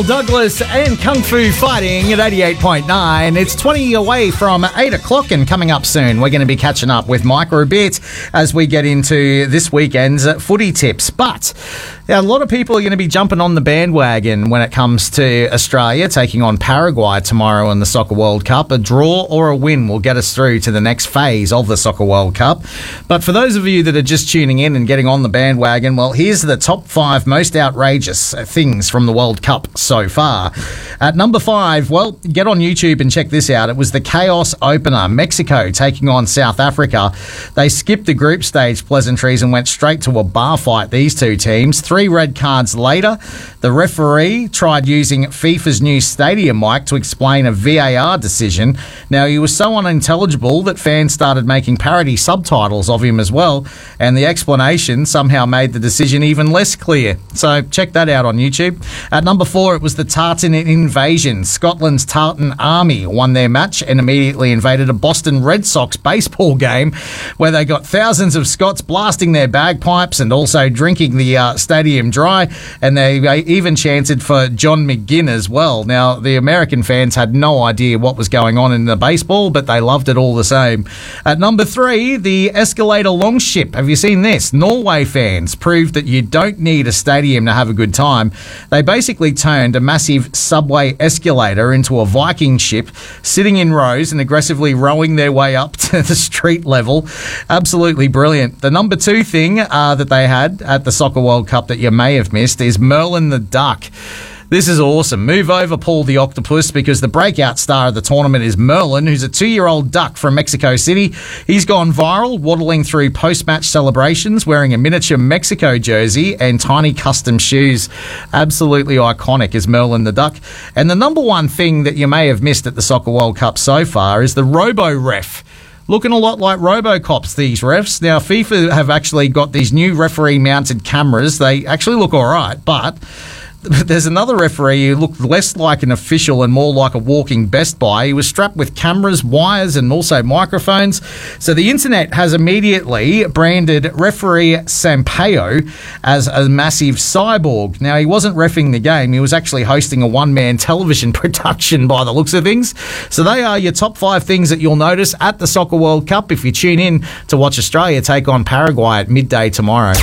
Kyle Douglas and Kung Fu Fighting at 88.9. It's 20 away from 8 o'clock and coming up soon. We're going to be catching up with Microbit as we get into this weekend's footy tips. But a lot of people are going to be jumping on the bandwagon when it comes to Australia taking on Paraguay tomorrow in the Soccer World Cup. A draw or a win will get us through to the next phase of the Soccer World Cup. But for those of you that are just tuning in and getting on the bandwagon, well, here's the top 5 most outrageous things from the World Cup so far. At number 5, well, get on YouTube and check this out. It was the chaos opener, Mexico taking on South Africa. They skipped the group stage pleasantries and went straight to a bar fight, these two teams. 3 red cards later, the referee tried using FIFA's new stadium mic to explain a VAR decision. Now, he was so unintelligible that fans started making parody subtitles of him as well, and the explanation somehow made the decision even less clear. So check that out on YouTube. At number 4, it was the Tartan invasion. Scotland's Tartan Army won their match and immediately invaded a Boston Red Sox baseball game where they got thousands of Scots blasting their bagpipes and also drinking the stadium dry, and they even chanted for John McGinn as well. Now, the American fans had no idea what was going on in the baseball, but they loved it all the same. At number 3, the Escalator Longship. Have you seen this? Norway fans proved that you don't need a stadium to have a good time. They basically turned a massive subway escalator into a Viking ship, sitting in rows and aggressively rowing their way up to the street level. Absolutely brilliant. The number 2 thing that they had at the Soccer World Cup that you may have missed is Merlin the Duck. This is awesome. Move over, Paul the Octopus, because the breakout star of the tournament is Merlin, who's a 2-year-old duck from Mexico City. He's gone viral, waddling through post-match celebrations, wearing a miniature Mexico jersey and tiny custom shoes. Absolutely iconic is Merlin the Duck. And the number 1 thing that you may have missed at the Soccer World Cup so far is the Robo-Ref. Looking a lot like Robocops, these refs. Now, FIFA have actually got these new referee-mounted cameras. They actually look all right, but there's another referee who looked less like an official and more like a walking Best Buy. He was strapped with cameras, wires, and also microphones. So the internet has immediately branded referee Sampaio as a massive cyborg. Now, he wasn't reffing the game. He was actually hosting a one-man television production by the looks of things. So they are your top 5 things that you'll notice at the Soccer World Cup if you tune in to watch Australia take on Paraguay at midday tomorrow.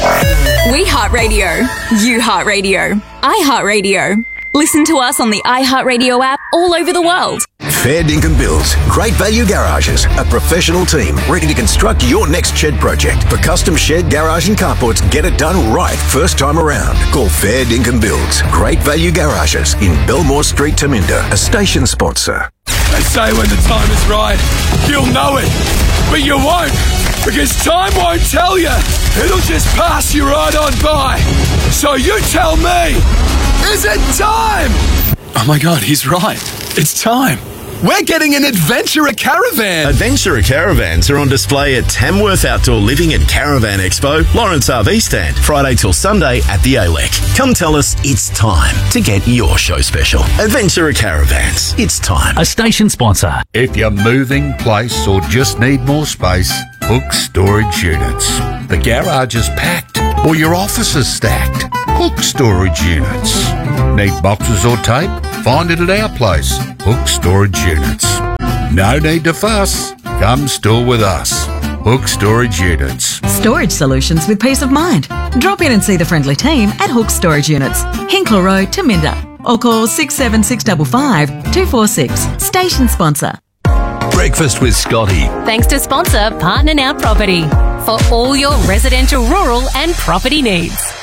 We Heart Radio. You Heart Radio. I Heart Radio. Listen to us on the iHeartRadio app all over the world. Fair Dinkum Builds. Great Value Garages. A professional team ready to construct your next shed project. For custom shed, garage and carports, get it done right first time around. Call Fair Dinkum Builds. Great Value Garages in Belmore Street, Taminda. A station sponsor. They say when the time is right, you'll know it. But you won't. Because time won't tell you. It'll just pass you right on by. So you tell me, is it time? Oh my God, he's right. It's time. We're getting an Adventurer Caravan. Adventurer Caravans are on display at Tamworth Outdoor Living and Caravan Expo, Lawrence RV Stand, Friday till Sunday at the ALEC. Come tell us it's time to get your show special. Adventurer Caravans, it's time. A station sponsor. If you're moving, place, or just need more space, Hook Storage Units. The garage is packed or your office is stacked. Hook Storage Units. Need boxes or tape? Find it at our place, Hook Storage Units. No need to fuss. Come store with us. Hook Storage Units. Storage solutions with peace of mind. Drop in and see the friendly team at Hook Storage Units, Hinkler Road, Taminda, or call 67655 246. Station sponsor. Breakfast with Scotty. Thanks to sponsor Partner Now Property for all your residential, rural and property needs.